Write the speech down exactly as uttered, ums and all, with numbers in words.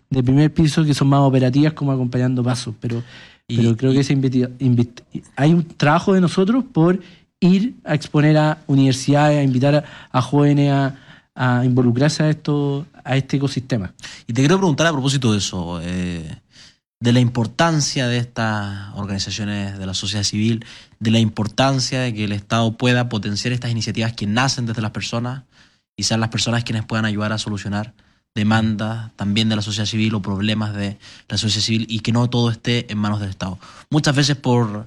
de primer piso que son más operativas, como acompañando pasos, pero, y, pero creo y, que ese inviti- inviti- hay un trabajo de nosotros por ir a exponer a universidades, a invitar a, a jóvenes a, a involucrarse a esto, a este ecosistema. Y te quiero preguntar a propósito de eso, eh, de la importancia de estas organizaciones de la sociedad civil, de la importancia de que el Estado pueda potenciar estas iniciativas que nacen desde las personas y sean las personas quienes puedan ayudar a solucionar demandas también de la sociedad civil o problemas de la sociedad civil, y que no todo esté en manos del Estado. Muchas veces por